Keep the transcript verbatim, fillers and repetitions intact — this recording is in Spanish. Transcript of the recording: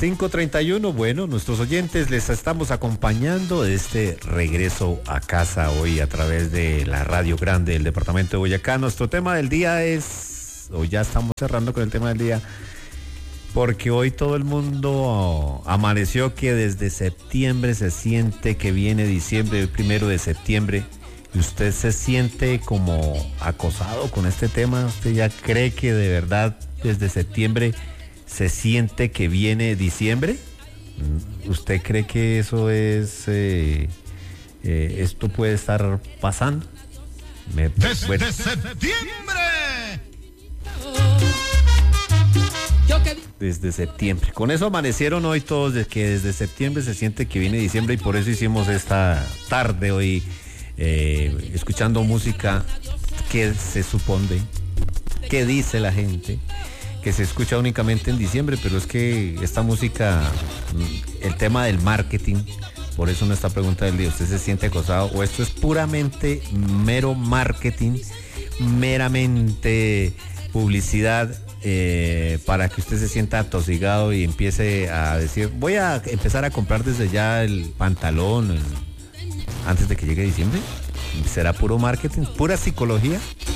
cinco treinta y uno, bueno, nuestros oyentes les estamos acompañando de este regreso a casa hoy a través de la Radio Grande del departamento de Boyacá. Nuestro tema del día es, o ya estamos cerrando con el tema del día, porque hoy todo el mundo amaneció que desde septiembre se siente que viene diciembre, el primero de septiembre, y usted se siente como acosado con este tema. ¿Usted ya cree que de verdad desde septiembre se siente que viene diciembre? ¿Usted cree que eso es, eh, eh, esto puede estar pasando? Me, Desde bueno. septiembre. Desde septiembre. Con eso amanecieron hoy todos, de que desde septiembre se siente que viene diciembre, y por eso hicimos esta tarde hoy eh, escuchando música que se supone, que dice la gente que se escucha únicamente en diciembre, pero es que esta música, el tema del marketing, por eso nuestra pregunta del día, ¿usted se siente acosado o esto es puramente mero marketing, meramente publicidad eh, para que usted se sienta atosigado y empiece a decir, voy a empezar a comprar desde ya el pantalón el, antes de que llegue diciembre? ¿Será puro marketing, pura psicología?